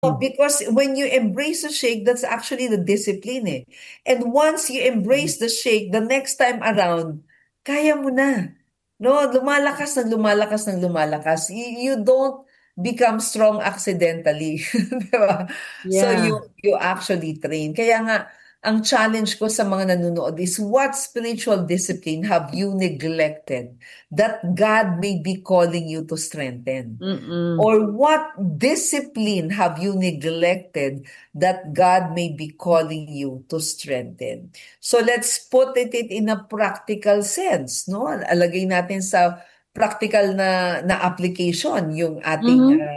Because when you embrace the shake, that's actually the discipline eh. And once you embrace the shake, the next time around, kaya mo na. No, lumalakas ng lumalakas ng lumalakas. You don't become strong accidentally. Di ba? So Yeah. you actually train. Kaya nga, ang challenge ko sa mga nanonood is what spiritual discipline have you neglected that God may be calling you to strengthen? Mm-mm. Or what discipline have you neglected that God may be calling you to strengthen? So let's put it in a practical sense, no? Alagay natin sa practical na application yung ating Mm-hmm.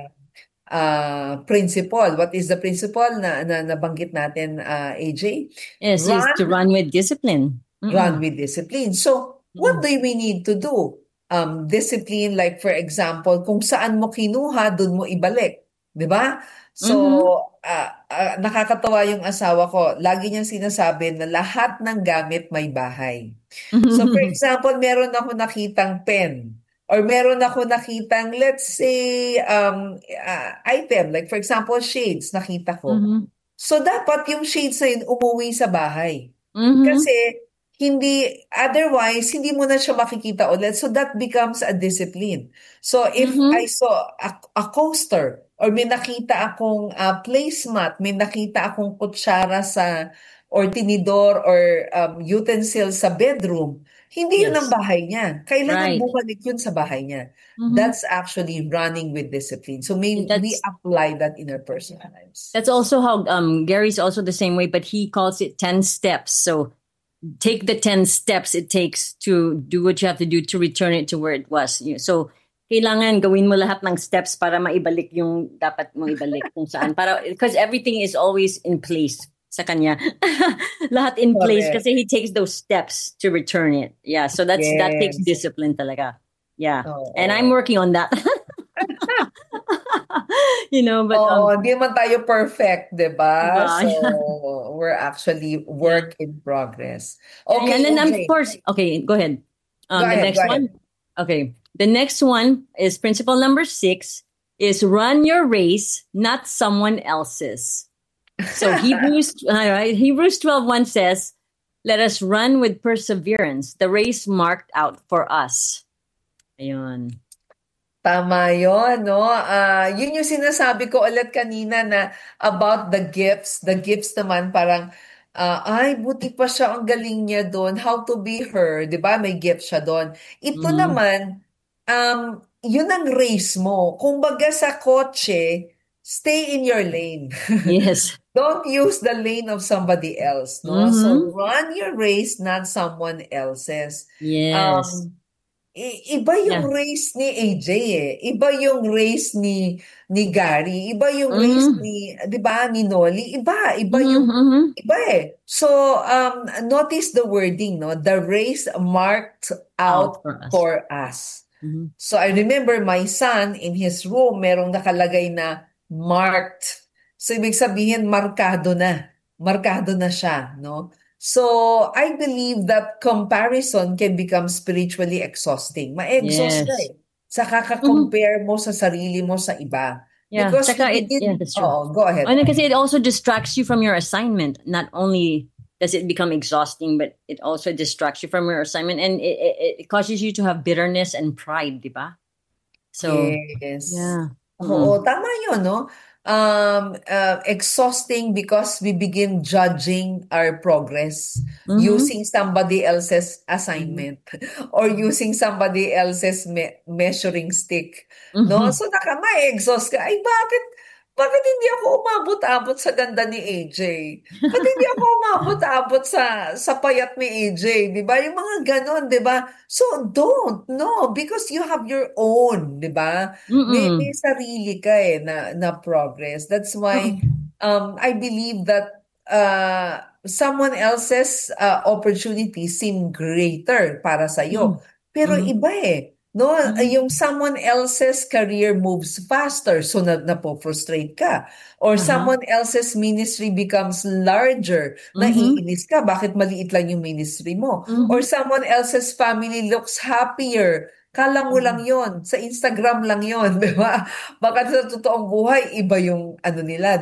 principle. What is the principle na nabanggit natin, AJ? Yes, is to Run run with discipline. run Mm-mm. with discipline. So, what Mm-mm. do we need to do? Discipline, like for example, kung saan mo kinuha, doon mo ibalik. Di ba? So, Mm-hmm. nakakatawa yung asawa ko. Lagi niyang sinasabi na lahat ng gamit may bahay. So, for Mm-hmm. example, meron ako nakitang pen. Or meron ako nakitang, let's say, item. Like for example, shades, nakita ko. Mm-hmm. So, dapat yung shades na yun umuwi sa bahay. Mm-hmm. Kasi otherwise, hindi mo na siya makikita ulit. So that becomes a discipline. So if I Mm-hmm. saw a coaster or may nakita akong placemat, may nakita akong kutsara or tinidor or utensil sa bedroom, hindi yun ang Yes. bahay niya. Kailangan Right. bumalik yun sa bahay niya. Mm-hmm. That's actually running with discipline. So may we That's apply that in our personal lives. that's also how Gary's also the same way, but he calls it 10 steps. So take the 10 steps it takes to do what you have to do to return it to where it was. So, kailangan gawin mo lahat ng steps para maibalik yung dapat mong ibalik kung saan. Because everything is always in place sa kanya. Lahat in place Correct. kasi he takes those steps to return it. Yeah, so that takes Yes. discipline talaga. Yeah. And I'm Oo. working on that. But Oo, hindi man tayo perfect, 'di ba? diba? So, we're actually Yeah. work in progress. Yeah, and Okay, then of AJ. course, okay, go ahead. Go The ahead, go next ahead. one, okay. The next one is principle number 6 is run your race, not someone else's. So Hebrews 12:1 says, "Let us run with perseverance the race marked out for us." Ayun. Tama yun, no? Yun yung sinasabi ko ulit kanina na about the gifts. The gifts naman parang, ay, buti pa siya, ang galing niya doon. How to be her, di ba? May gift siya doon. Ito Mm-hmm. naman, yun ang race mo. Kumbaga sa kotse, stay in your lane. Yes. Don't use the lane of somebody else, no? So Mm-hmm. run your race, not someone else's. Yes. Um, Iba yung Yeah. race ni AJ eh. Iba yung race ni Gary. Iba yung race Mm-hmm. ni, 'di ba, ni Nolly. Iba yung Mm-hmm. iba eh. So, notice the wording, no? The race marked Out out for us. for us. Mm-hmm. So, I remember my son in his room, merong nakalagay na marked. So, ibig sabihin, markado na. Markado na siya, no? So, I believe that comparison can become spiritually exhausting. Ma-exhaust ka Yes. eh. Sa Mm-hmm. kaka-compare mo sa sarili mo sa iba. Yeah. Because you Tsaka yeah, begin, that's true. oh, go ahead. And then kasi it also distracts you from your assignment. Not only does it become exhausting, but it also distracts you from your assignment, and it causes you to have bitterness and pride, di ba? So, Yes. yeah. Oo, Mm-mm. tama yun, no? Exhausting because we begin judging our progress Mm-hmm. using somebody else's Mm-hmm. assignment or using somebody else's measuring stick. No? Mm-hmm. So ma-exhaust ka. Ay, bakit hindi ako umabot-abot sa ganda ni AJ? Ba't hindi ako umabot-abot sa payat ni AJ? Di ba? Yung mga ganon, di ba? So, don't. No, because you have your own, di ba? May Mm-mm. sarili ka eh na progress. That's why Mm-mm. I believe that someone else's opportunities seem greater para sa'yo. Pero Mm-hmm. iba eh. No, Mm-hmm. yung someone else's career moves faster, so napo-frustrate ka. Or Uh-huh. someone else's ministry becomes larger, Mm-hmm. naiinis ka, bakit maliit lang yung ministry mo? Or Mm-hmm. someone else's family looks happier, kala mo lang yon, sa Instagram lang yon, di ba? Baka sa totoong buhay, iba yung ano nila,